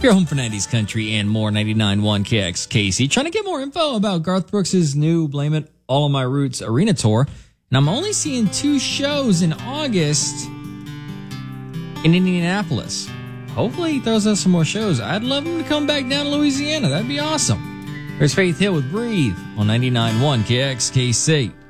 Your home for 90s country and more. 99.1 KXKC. Trying to get more info about Garth Brooks' new Blame It All on My Roots arena tour. And I'm only seeing 2 shows in August in Indianapolis. Hopefully he throws out some more shows. I'd love him to come back down to Louisiana. That'd be awesome. There's Faith Hill with Breathe on 99.1 KXKC.